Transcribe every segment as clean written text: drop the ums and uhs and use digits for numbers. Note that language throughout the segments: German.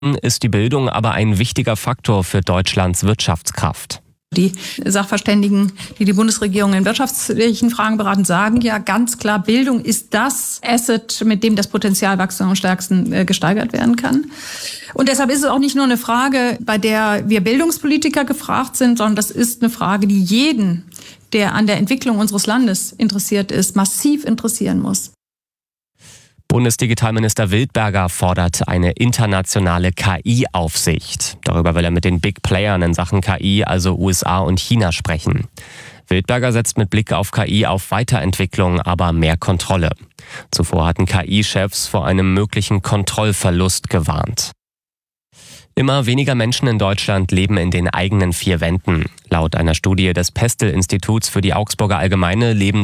ist die Bildung aber ein wichtiger Faktor für Deutschlands Wirtschaftskraft. Die Sachverständigen, die die Bundesregierung in wirtschaftlichen Fragen beraten, sagen ja ganz klar, Bildung ist das Asset, mit dem das Potenzialwachstum am stärksten gesteigert werden kann. Und deshalb ist es auch nicht nur eine Frage, bei der wir Bildungspolitiker gefragt sind, sondern das ist eine Frage, die jeden, der an der Entwicklung unseres Landes interessiert ist, massiv interessieren muss. Bundesdigitalminister Wildberger fordert eine internationale KI-Aufsicht. Darüber will er mit den Big Playern in Sachen KI, also USA und China, sprechen. Wildberger setzt mit Blick auf KI auf Weiterentwicklung, aber mehr Kontrolle. Zuvor hatten KI-Chefs vor einem möglichen Kontrollverlust gewarnt. Immer weniger Menschen in Deutschland leben in den eigenen vier Wänden. Laut einer Studie des Pestel-Instituts für die Augsburger Allgemeine leben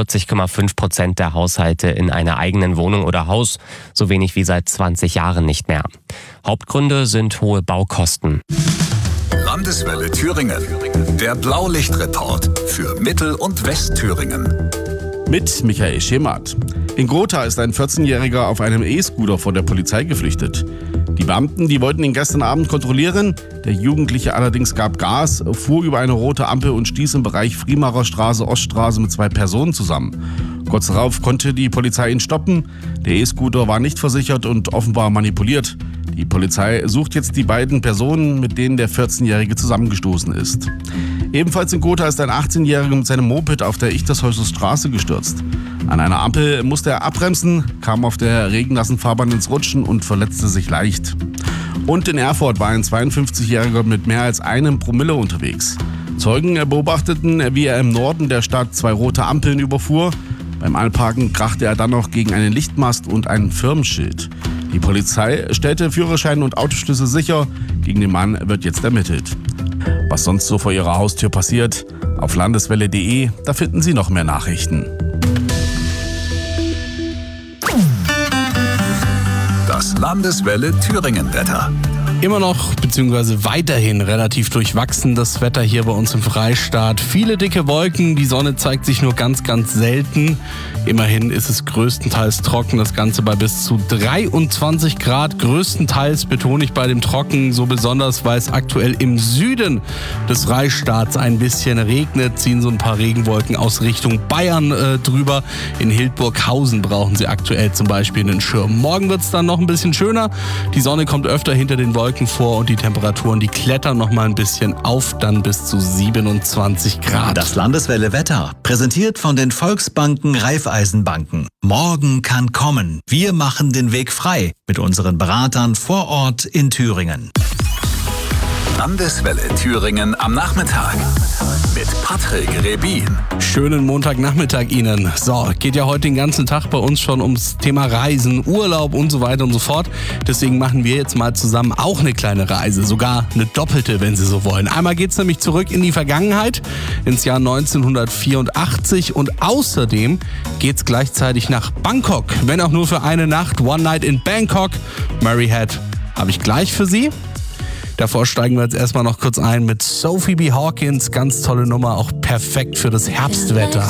43,5% der Haushalte in einer eigenen Wohnung oder Haus, so wenig wie seit 20 Jahren nicht mehr. Hauptgründe sind hohe Baukosten. Landeswelle Thüringen. Der Blaulichtreport für Mittel- und Westthüringen. Mit Michael Schemath. In Gotha ist ein 14-Jähriger auf einem E-Scooter vor der Polizei geflüchtet. Die Beamten, die wollten ihn gestern Abend kontrollieren. Der Jugendliche allerdings gab Gas, fuhr über eine rote Ampel und stieß im Bereich Friemarer Straße, Oststraße mit 2 Personen zusammen. Kurz darauf konnte die Polizei ihn stoppen. Der E-Scooter war nicht versichert und offenbar manipuliert. Die Polizei sucht jetzt die beiden Personen, mit denen der 14-Jährige zusammengestoßen ist. Ebenfalls in Gotha ist ein 18-Jähriger mit seinem Moped auf der Ichtershäuser Straße gestürzt. An einer Ampel musste er abbremsen, kam auf der regennassen Fahrbahn ins Rutschen und verletzte sich leicht. Und in Erfurt war ein 52-Jähriger mit mehr als 1 Promille unterwegs. Zeugen beobachteten, wie er im Norden der Stadt 2 rote Ampeln überfuhr. Beim Einparken krachte er dann noch gegen einen Lichtmast und ein Firmenschild. Die Polizei stellte Führerschein und Autoschlüssel sicher. Gegen den Mann wird jetzt ermittelt. Was sonst so vor Ihrer Haustür passiert, auf landeswelle.de, da finden Sie noch mehr Nachrichten. Das Landeswelle Thüringen-Wetter. Immer noch bzw. weiterhin relativ durchwachsen das Wetter hier bei uns im Freistaat. Viele dicke Wolken, die Sonne zeigt sich nur ganz, ganz selten. Immerhin ist es größtenteils trocken, das Ganze bei bis zu 23 Grad. Größtenteils betone ich bei dem Trocken, so besonders, weil es aktuell im Süden des Freistaats ein bisschen regnet. Ziehen so ein paar Regenwolken aus Richtung Bayern drüber. In Hildburghausen brauchen sie aktuell zum Beispiel einen Schirm. Morgen wird es dann noch ein bisschen schöner. Die Sonne kommt öfter hinter den Wolken vor und die Temperaturen, die klettern noch mal ein bisschen auf, dann bis zu 27 Grad. Das Landeswelle Wetter, präsentiert von den Volksbanken Raiffeisenbanken. Morgen kann kommen. Wir machen den Weg frei mit unseren Beratern vor Ort in Thüringen. Landeswelle Thüringen am Nachmittag mit Patrick Rebin. Schönen Montagnachmittag Ihnen. So, geht ja heute den ganzen Tag bei uns schon ums Thema Reisen, Urlaub und so weiter und so fort. Deswegen machen wir jetzt mal zusammen auch eine kleine Reise, sogar eine doppelte, wenn Sie so wollen. Einmal geht's nämlich zurück in die Vergangenheit, ins Jahr 1984 und außerdem geht's gleichzeitig nach Bangkok, wenn auch nur für eine Nacht. One Night in Bangkok. Murray Head habe ich gleich für Sie. Davor steigen wir jetzt erstmal noch kurz ein mit Sophie B. Hawkins. Ganz tolle Nummer, auch perfekt für das Herbstwetter.